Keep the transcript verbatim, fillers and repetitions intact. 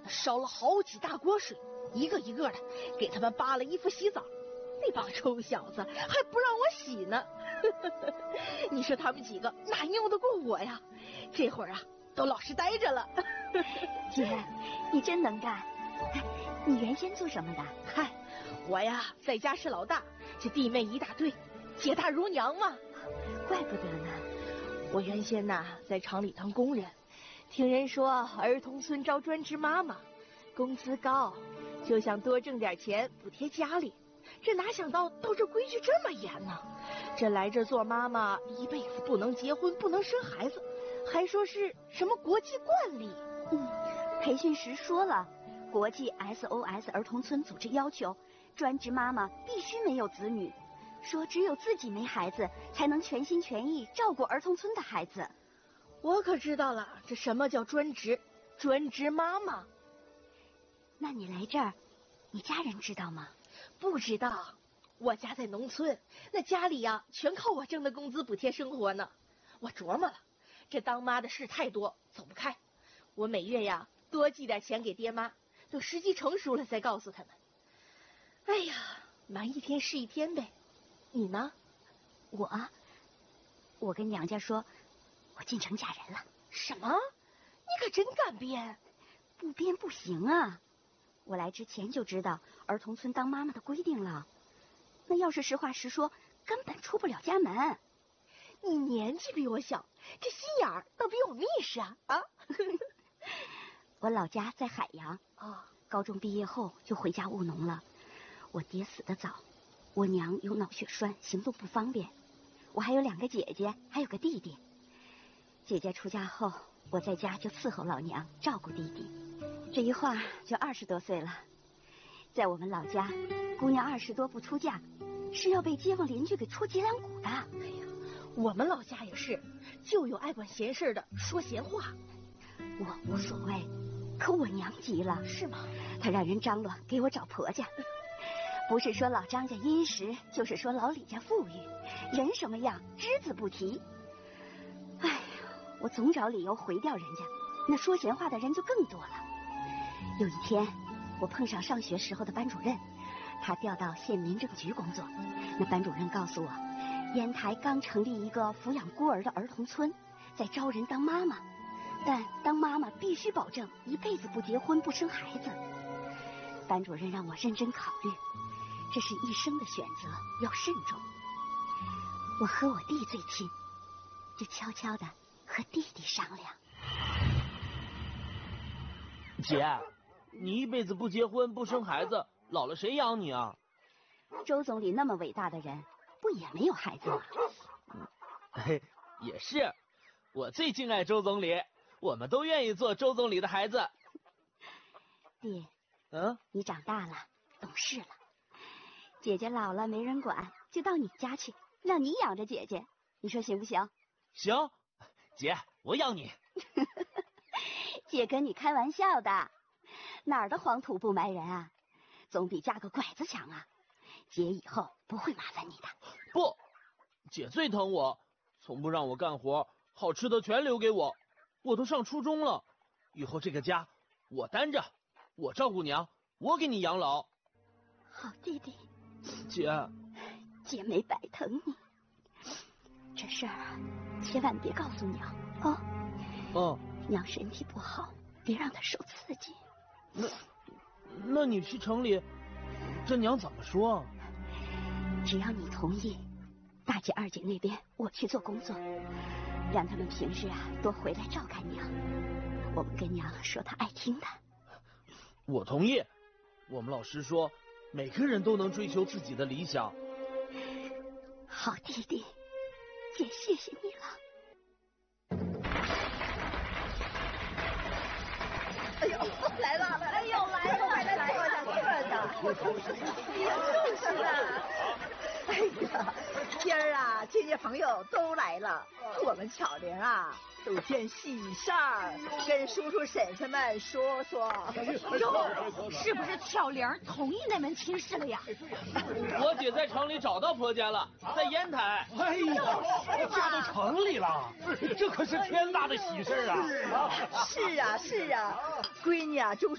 烧了好几大锅水，一个一个的给他们扒了衣服洗澡。那帮臭小子还不让我洗呢。你说他们几个哪拗得过我呀？这会儿啊，都老实待着了。 姐，你真能干。你原先做什么的？ 嗨，我呀，在家是老大，这弟妹一大堆，姐大如娘嘛。 怪不得呢。 我原先呐，在厂里当工人，听人说儿童村招专职妈妈，工资高，就想多挣点钱补贴家里。这哪想到到这规矩这么严呢？这来这做妈妈一辈子不能结婚，不能生孩子，还说是什么国际惯例。 嗯，培训时说了，国际 S O S 儿童村组织要求，专职妈妈必须没有子女，说只有自己没孩子，才能全心全意照顾儿童村的孩子。 我可知道了，这什么叫专职？专职妈妈。 那你来这儿，你家人知道吗？ 不知道，我家在农村，那家里呀全靠我挣的工资补贴生活呢。我琢磨了，这当妈的事太多，走不开。我每月呀多寄点钱给爹妈，等时机成熟了再告诉他们。哎呀，忙一天是一天呗。你呢？ 我，我跟娘家说，我进城嫁人了。 什么？你可真敢编！ 不编不行啊。我来之前就知道儿童村当妈妈的规定了，那要是实话实说，根本出不了家门。 你年纪比我小，这心眼儿倒比我密实啊！啊， 我老家在海阳啊、哦， 高中毕业后就回家务农了。我爹死得早，我娘有脑血栓，行动不方便。我还有两个姐姐，还有个弟弟。姐姐出嫁后，我在家就伺候老娘，照顾弟弟。这一晃就二十多岁了，在我们老家，姑娘二十多不出嫁，是要被街坊邻居给戳脊梁骨的。哎呀，我们老家也是，就有爱管闲事的说闲话。 我无所谓，可我娘急了。 是吗？ 她让人张罗给我找婆家，不是说老张家殷实，就是说老李家富裕，人什么样只字不提。哎呀，我总找理由回掉人家，那说闲话的人就更多了。有一天，我碰上上学时候的班主任，他调到县民政局工作。那班主任告诉我，烟台刚成立一个抚养孤儿的儿童村，在招人当妈妈，但当妈妈必须保证一辈子不结婚不生孩子。班主任让我认真考虑，这是一生的选择，要慎重。我和我弟最亲，就悄悄地和弟弟商量。 姐，你一辈子不结婚不生孩子，老了谁养你啊？ 周总理那么伟大的人，不也没有孩子吗？ 嘿，也是，我最敬爱周总理，我们都愿意做周总理的孩子。 弟， 嗯， 你长大了，懂事了，姐姐老了没人管，就到你家去，让你养着姐姐，你说行不行？ 行，姐，我养你。 姐跟你开玩笑的，哪儿的黄土不埋人啊，总比嫁个拐子强啊。姐以后不会麻烦你的。 不，姐最疼我，从不让我干活，好吃的全留给我。我都上初中了，以后这个家我担着，我照顾娘，我给你养老。 好弟弟。 姐， 姐没白疼你，这事儿啊，千万别告诉娘啊。 嗯。 娘身体不好，别让她受刺激。 那，那你去城里，这娘怎么说？ 只要你同意，大姐、二姐那边我去做工作，让他们平日啊多回来照看娘。我们跟娘说她爱听的。 我同意。我们老师说，每个人都能追求自己的理想。 好弟弟，姐谢谢你了。 哎呦，来了来了！哎呦，来了来了来了，坐着。就是啊。哎呀，今儿啊，亲戚朋友都来了，我们巧玲啊，都见喜事儿，跟叔叔婶婶们说说。 哟，是不是巧玲同意那门亲事了呀？ 我姐在城里找到婆家了，在烟台。 哎呀，嫁到城里了，这可是天大的喜事啊！ 是啊是啊，闺女啊，就。